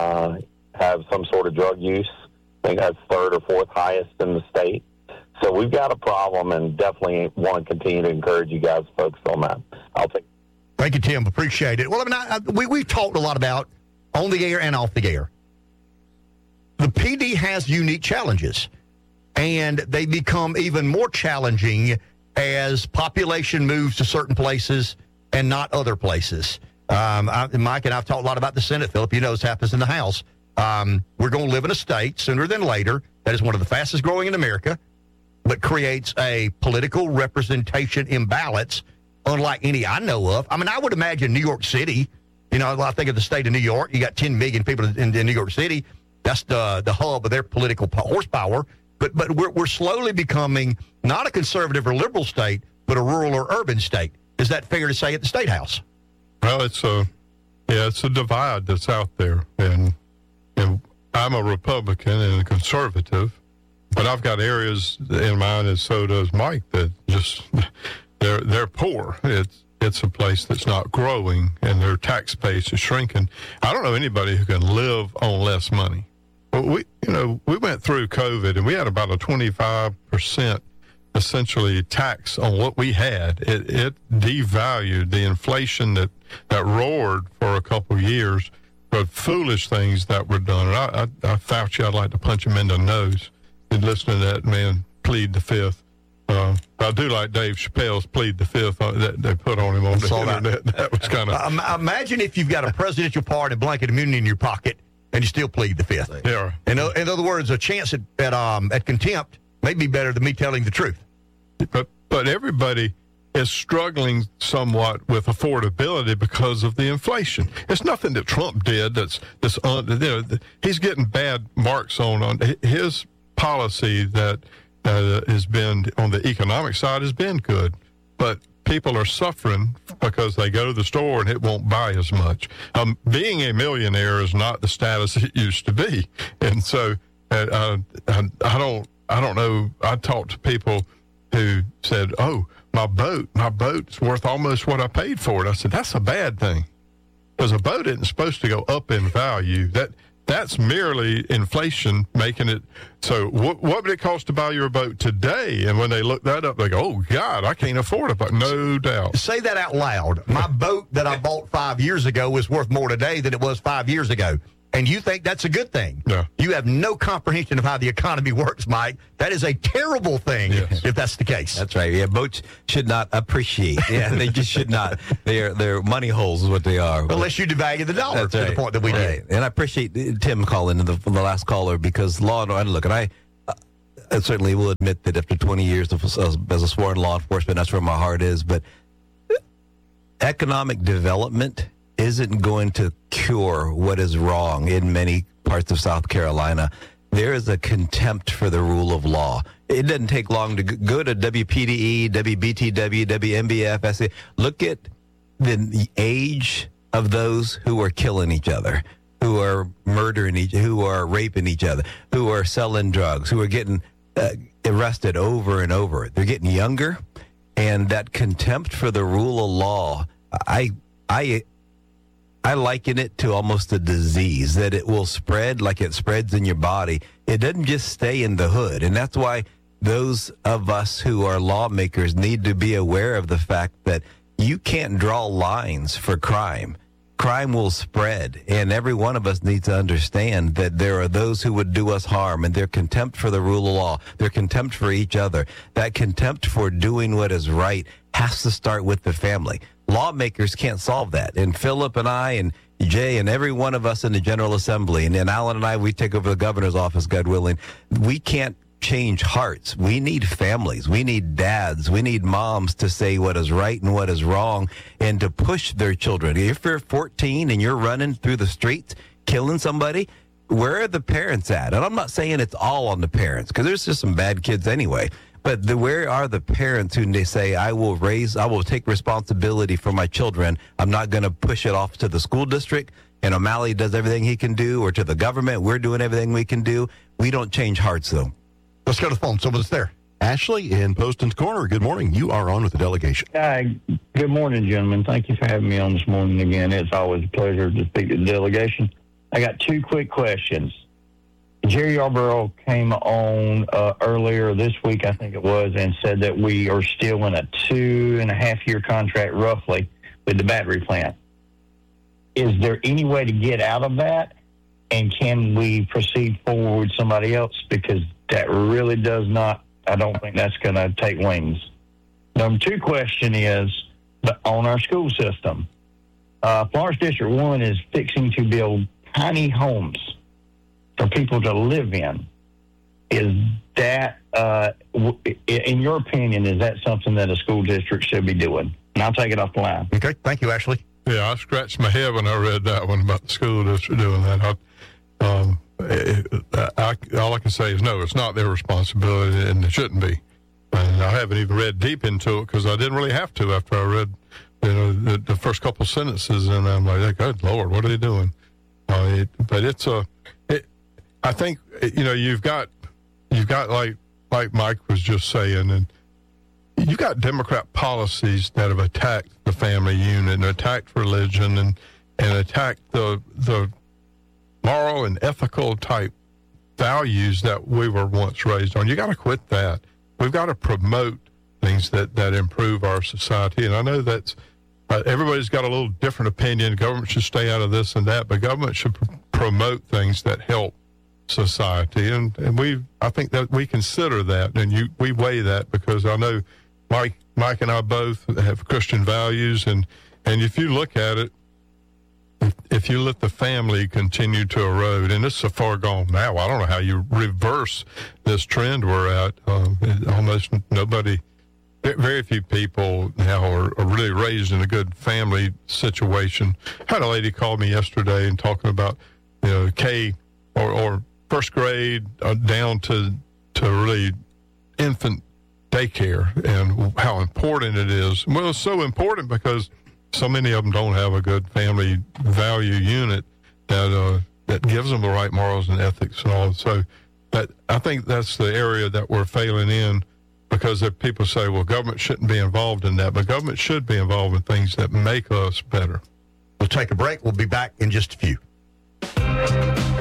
have some sort of drug use. I think that's 3rd or 4th highest in the state. So we've got a problem, and definitely want to continue to encourage you guys to focus on that. Thank you, Tim. Appreciate it. Well, we've talked a lot about on the air and off the air. The PD has unique challenges, and they become even more challenging as population moves to certain places and not other places. Mike and I've talked a lot about the Senate, Philip. You know this happens in the House. We're going to live in a state sooner than later that is one of the fastest growing in America, but creates a political representation imbalance unlike any I know of. I would imagine New York City, I think of the state of New York. You got 10 million people in New York City. That's the hub of their political horsepower. But we're slowly becoming not a conservative or liberal state, but a rural or urban state. Is that fair to say at the State House? Well, it's a divide that's out there, and I'm a Republican and a conservative, but I've got areas in mind, and so does Mike, that just they're poor. It's a place that's not growing, and their tax base is shrinking. I don't know anybody who can live on less money. But we went through COVID, and we had about a 25% essentially tax on what we had. It devalued the inflation that roared for a couple of years, but foolish things that were done. And I Fauci, I'd like to punch him in the nose and listen to that man plead the fifth. I do like Dave Chappelle's plead the fifth that they put on him on the internet. That was kind of... Imagine if you've got a presidential pardon and blanket immunity in your pocket and you still plead the fifth. Yeah. In other words, a chance at contempt may be better than me telling the truth. But everybody is struggling somewhat with affordability because of the inflation. It's nothing that Trump did he's getting bad marks on his policy that has been on the economic side has been good, but people are suffering because they go to the store and it won't buy as much. Being a millionaire is not the status it used to be, and so I don't know. I talked to people who said, "Oh, my boat's worth almost what I paid for it." I said, "That's a bad thing, because a boat isn't supposed to go up in value. that's merely inflation making it. So what would it cost to buy your boat today? And when they look that up, they go, oh, God, I can't afford it. But no doubt. Say that out loud. My boat that I bought 5 years ago is worth more today than it was 5 years ago. And you think that's a good thing? No. You have no comprehension of how the economy works, Mike. That is a terrible thing if that's the case. That's right. Yeah, boats should not appreciate. Yeah, they just should not. They're money holes is what they are. Unless you devalue the dollar to the point that we did. And I appreciate Tim calling the last caller because law and order. Look, and I certainly will admit that after 20 years as a sworn law enforcement, that's where my heart is. But economic development isn't going to cure what is wrong in many parts of South Carolina. There is a contempt for the rule of law. It doesn't take long to go to WPDE, WBTW, WMBF, SC. Look at the age of those who are killing each other, who are murdering who are raping each other, who are selling drugs, who are getting arrested over and over. They're getting younger, and that contempt for the rule of law, I liken it to almost a disease, that it will spread like it spreads in your body. It doesn't just stay in the hood. And that's why those of us who are lawmakers need to be aware of the fact that you can't draw lines for crime. Crime will spread, and every one of us needs to understand that there are those who would do us harm, and their contempt for the rule of law, their contempt for each other, that contempt for doing what is right has to start with the family. Lawmakers can't solve that. And Philip and I and Jay and every one of us in the General Assembly, and then Alan and I, we take over the governor's office, God willing, we can't change hearts. We need families. We need dads. We need moms to say what is right and what is wrong and to push their children. If you're 14 and you're running through the streets, killing somebody, where are the parents at? And I'm not saying it's all on the parents, because there's just some bad kids anyway. But where are the parents who they say, I will take responsibility for my children. I'm not going to push it off to the school district, and O'Malley does everything he can do, or to the government. We're doing everything we can do. We don't change hearts, though. Let's go to the phone. Someone's there. Ashley in Poston's Corner. Good morning. You are on with the delegation. Hi. Good morning, gentlemen. Thank you for having me on this morning again. It's always a pleasure to speak to the delegation. I got two quick questions. Jerry Yarborough came on earlier this week, I think it was, and said that we are still in a 2.5-year contract, roughly, with the battery plant. Is there any way to get out of that? And can we proceed forward with somebody else? Because that really does not, I don't think that's going to take wings. Number two question is on our school system. Florence District 1 is fixing to build tiny homes for people to live in. Is that, in your opinion, is that something that a school district should be doing? And I'll take it off the line. Okay. Thank you, Ashley. Yeah, I scratched my head when I read that one about the school district doing that. All I can say is no, it's not their responsibility, and it shouldn't be. And I haven't even read deep into it because I didn't really have to after I read, the first couple sentences, and I'm like, good Lord, what are they doing? But I think you've got like Mike was just saying, and you've got Democrat policies that have attacked the family unit and attacked religion and attacked the moral and ethical type values that we were once raised on. You got to quit that. We've got to promote things that improve our society. And I know that's everybody's got a little different opinion. Government should stay out of this and that, but government should promote things that help society. And I think that we consider that, and we weigh that, because I know Mike and I both have Christian values, and if you look at it, if you let the family continue to erode, and it's so far gone now, I don't know how you reverse this trend we're at. Almost nobody, very few people now are really raised in a good family situation. I had a lady call me yesterday and talking about, K or first grade down to really infant daycare and how important it is. Well, it's so important because so many of them don't have a good family value unit that gives them the right morals and ethics and all. So I think that's the area that we're failing in, because if people say, well, government shouldn't be involved in that, but government should be involved in things that make us better. We'll take a break. We'll be back in just a few.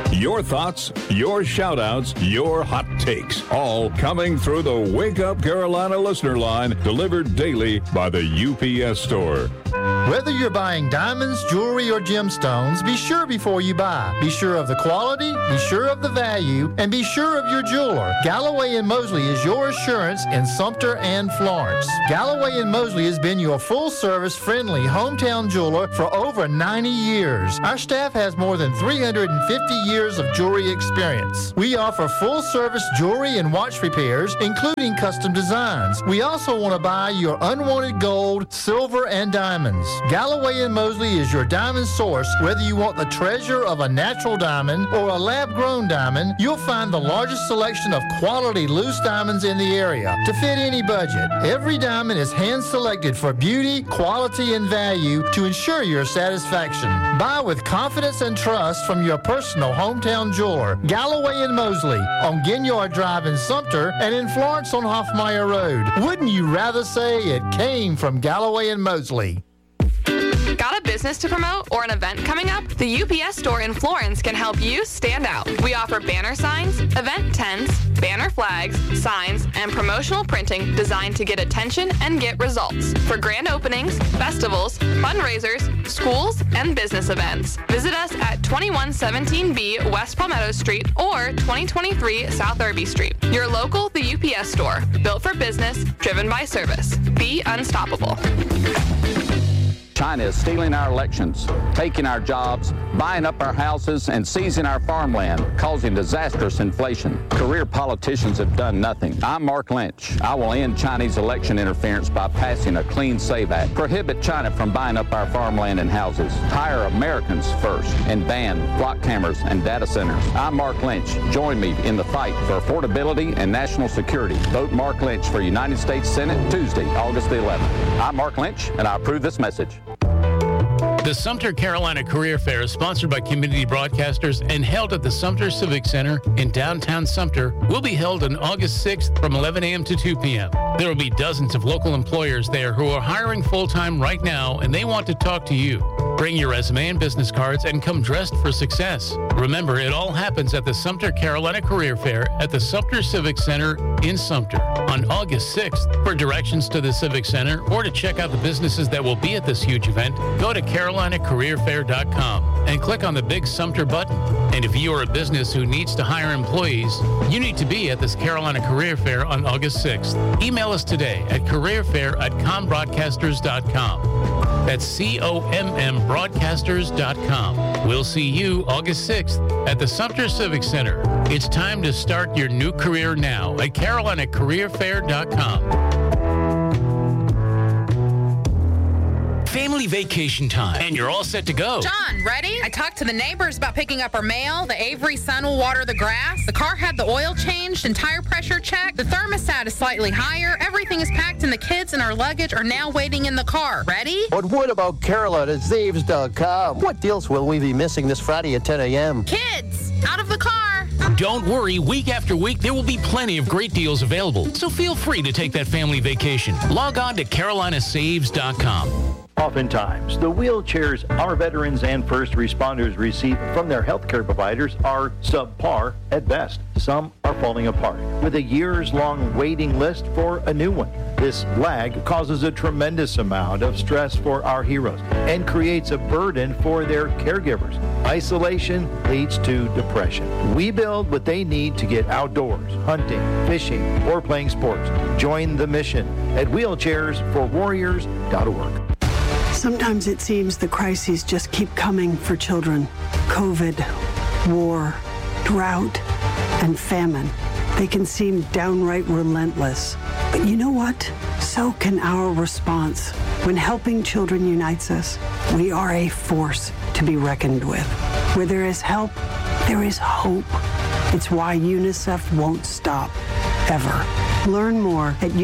Your thoughts, your shout-outs, your hot takes, all coming through the Wake Up Carolina listener line, delivered daily by the UPS Store. Whether you're buying diamonds, jewelry, or gemstones, be sure before you buy. Be sure of the quality, be sure of the value, and be sure of your jeweler. Galloway & Mosley is your assurance in Sumter and Florence. Galloway & Mosley has been your full-service, friendly hometown jeweler for over 90 years. Our staff has more than 350 years of jewelry experience. We offer full-service jewelry and watch repairs, including custom designs. We also want to buy your unwanted gold, silver, and diamonds. Galloway & Mosley is your diamond source. Whether you want the treasure of a natural diamond or a lab-grown diamond, you'll find the largest selection of quality loose diamonds in the area to fit any budget. Every diamond is hand-selected for beauty, quality, and value to ensure your satisfaction. Buy with confidence and trust from your personal hometown jeweler, Galloway & Mosley, on Ginyard Drive in Sumter and in Florence on Hoffmeyer Road. Wouldn't you rather say it came from Galloway & Mosley? Got a business to promote or an event coming up? The UPS Store in Florence can help you stand out. We offer banner signs, event tents, banner flags, signs, and promotional printing designed to get attention and get results for grand openings, festivals, fundraisers, schools, and business events. Visit us at 2117B West Palmetto Street or 2023 South Irby Street. Your local, the UPS Store, built for business, driven by service. Be unstoppable. China is stealing our elections, taking our jobs, buying up our houses, and seizing our farmland, causing disastrous inflation. Career politicians have done nothing. I'm Mark Lynch. I will end Chinese election interference by passing a Clean Save Act. Prohibit China from buying up our farmland and houses. Hire Americans first and ban block cameras and data centers. I'm Mark Lynch. Join me in the fight for affordability and national security. Vote Mark Lynch for United States Senate Tuesday, August the 11th. I'm Mark Lynch, and I approve this message. The Sumter Carolina Career Fair is sponsored by community broadcasters and held at the Sumter Civic Center in downtown Sumter. Will be held on August 6th from 11 a.m. to 2 p.m. There will be dozens of local employers there who are hiring full-time right now, and they want to talk to you. Bring your resume and business cards and come dressed for success. Remember, it all happens at the Sumter Carolina Career Fair at the Sumter Civic Center in Sumter on August 6th. For directions to the Civic Center or to check out the businesses that will be at this huge event, go to CarolinaCareerFair.com and click on the big Sumter button. And if you are a business who needs to hire employees, you need to be at this Carolina Career Fair on August 6th. Email us today at careerfair@combroadcasters.com. That's COMM broadcasters.com. We'll see you August 6th at the Sumter Civic Center. It's time to start your new career now at CarolinaCareerFair.com. Family vacation time, and you're all set to go. John, ready? I talked to the neighbors about picking up our mail. The Avery son will water the grass. The car had the oil changed and tire pressure checked. The thermostat is slightly higher. Everything is packed, and the kids and our luggage are now waiting in the car. Ready? But what about Carolina@Zaves.com? What deals will we be missing this Friday at 10 a.m.? Kids, out of the car. Don't worry, week after week, there will be plenty of great deals available. So feel free to take that family vacation. Log on to CarolinaSaves.com. Oftentimes, the wheelchairs our veterans and first responders receive from their healthcare providers are subpar at best. Some are falling apart, with a years-long waiting list for a new one. This lag causes a tremendous amount of stress for our heroes and creates a burden for their caregivers. Isolation leads to depression. We build what they need to get outdoors, hunting, fishing, or playing sports. Join the mission at wheelchairsforwarriors.org. Sometimes it seems the crises just keep coming for children. COVID, war, drought, and famine. They can seem downright relentless. But you know what? So can our response. When helping children unites us, we are a force to be reckoned with. Where there is help, there is hope. It's why UNICEF won't stop, ever. Learn more at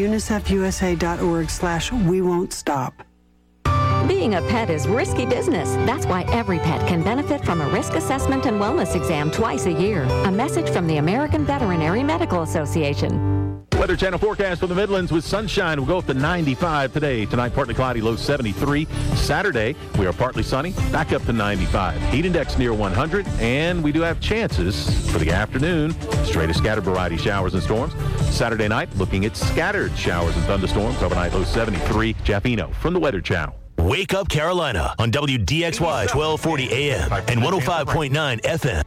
unicefusa.org/we-won't-stop. Being a pet is risky business. That's why every pet can benefit from a risk assessment and wellness exam twice a year. A message from the American Veterinary Medical Association. Weather Channel forecast for the Midlands with sunshine. We'll go up to 95 today. Tonight, partly cloudy, low 73. Saturday, we are partly sunny, back up to 95. Heat index near 100, and we do have chances for the afternoon. Straight to scattered variety showers and storms. Saturday night, looking at scattered showers and thunderstorms. Overnight, low 73. Jeff Eno from the Weather Channel. Wake Up Carolina on WDXY 1240 AM and 105.9 FM.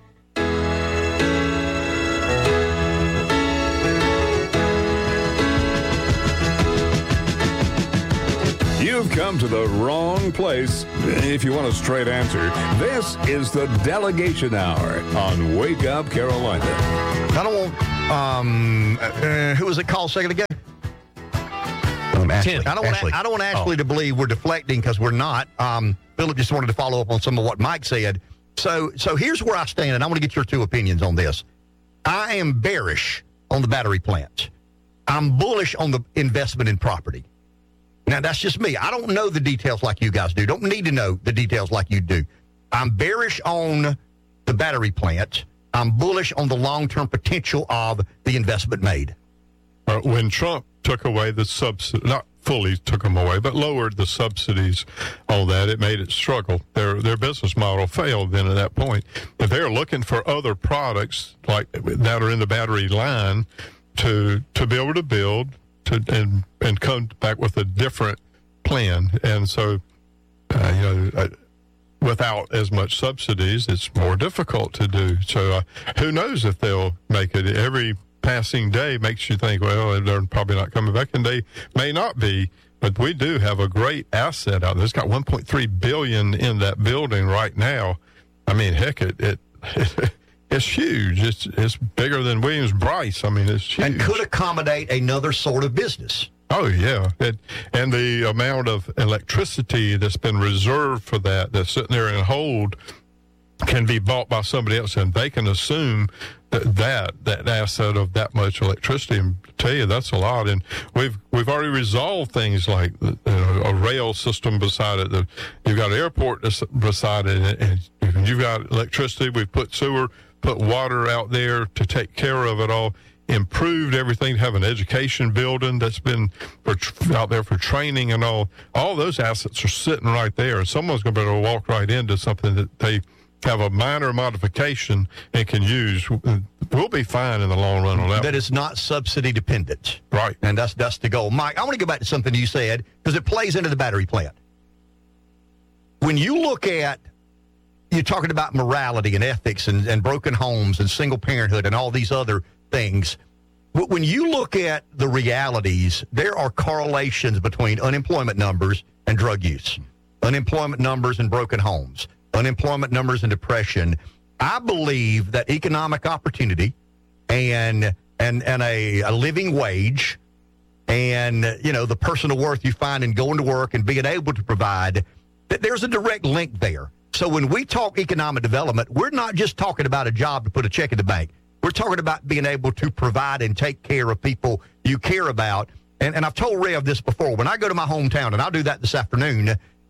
You've come to the wrong place if you want a straight answer. This is the Delegation Hour on Wake Up Carolina. I don't want, who was it called a second ago? Ashley. I don't want Ashley to believe we're deflecting because we're not. Philip just wanted to follow up on some of what Mike said. So here's where I stand, and I want to get your two opinions on this. I am bearish on the battery plants. I'm bullish on the investment in property. Now, that's just me. I don't know the details like you guys do. Don't need to know the details like you do. I'm bearish on the battery plants. I'm bullish on the long-term potential of the investment made. When Trump took away the subsidy, not fully took them away, but lowered the subsidies on that, it made it struggle. Their business model failed then at that point. If they're looking for other products like that are in the battery line to be able to build and come back with a different plan. And so, without as much subsidies, it's more difficult to do. So who knows if they'll make it. Every passing day makes you think, well, they're probably not coming back, and they may not be. But we do have a great asset out there. It's got $1.3 billion in that building right now. I mean, heck, it's huge. It's bigger than Williams-Brice. I mean, it's huge. And could accommodate another sort of business. Oh, yeah. And the amount of electricity that's been reserved for that's sitting there in hold can be bought by somebody else, and they can assume that asset of that much electricity. And tell you, that's a lot. And we've already resolved things like a rail system beside it. You've got an airport beside it, and you've got electricity. We've put sewer, put water out there to take care of it all. Improved everything, have an education building that's been out there for training and all. All those assets are sitting right there, and someone's going to be able to walk right into something that they have a minor modification and can use. We'll be fine in the long run on that. That is not subsidy dependent. Right. And that's the goal. Mike, I want to go back to something you said because it plays into the battery plant. When you look at, you're talking about morality and ethics and broken homes and single parenthood and all these other things. When you look at the realities, there are correlations between unemployment numbers and drug use, unemployment numbers and broken homes, unemployment numbers and depression. I believe that economic opportunity and a living wage and, the personal worth you find in going to work and being able to provide, that there's a direct link there. So when we talk economic development, we're not just talking about a job to put a check in the bank. We're talking about being able to provide and take care of people you care about. And I've told Rev this before. When I go to my hometown, and I'll do that this afternoon,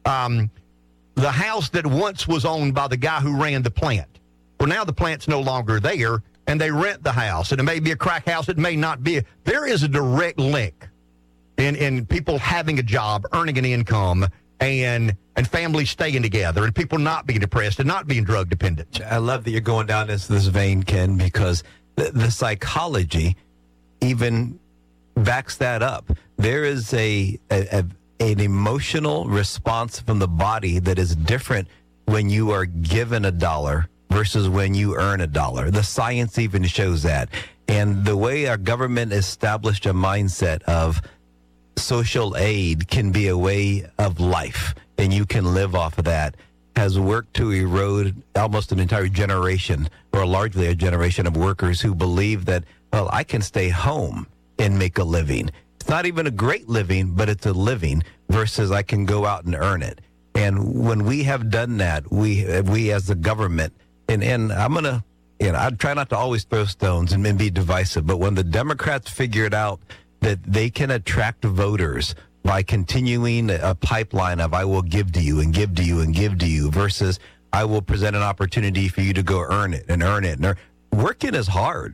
the house that once was owned by the guy who ran the plant, well, now the plant's no longer there, and they rent the house. And it may be a crack house. It may not be. There is a direct link in people having a job, earning an income, and families staying together, and people not being depressed and not being drug dependent. I love that you're going down this vein, Ken, because the psychology even backs that up. There is an emotional response from the body that is different when you are given $1 versus when you earn $1. The science even shows that. And the way our government established a mindset of social aid can be a way of life, and you can live off of that, has worked to erode almost an entire generation, or largely a generation of workers who believe that, well, I can stay home and make a living. It's not even a great living, but it's a living versus I can go out and earn it. And when we have done that, we as the government, and I'm going to, I try not to always throw stones and be divisive, but when the Democrats figured out that they can attract voters by continuing a pipeline of I will give to you and give to you and give to you versus I will present an opportunity for you to go earn it. Working is hard.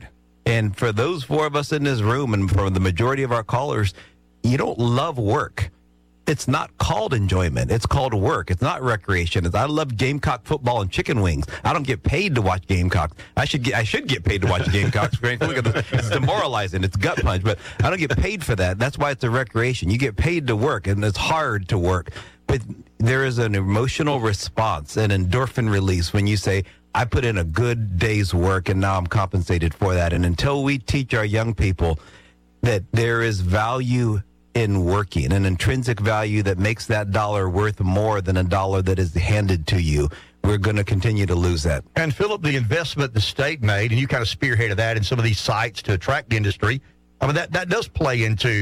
And for those four of us in this room and for the majority of our callers, you don't love work. It's not called enjoyment. It's called work. It's not recreation. I love Gamecock football and chicken wings. I don't get paid to watch Gamecocks. I should get paid to watch Gamecocks. Look at this. It's demoralizing. It's gut punch, but I don't get paid for that. That's why it's a recreation. You get paid to work, and it's hard to work. But there is an emotional response, an endorphin release when you say, I put in a good day's work, and now I'm compensated for that. And until we teach our young people that there is value in working, an intrinsic value that makes that dollar worth more than a dollar that is handed to you, we're going to continue to lose that. And Philip, the investment the state made, and you kind of spearheaded that in some of these sites to attract industry, I mean, that does play into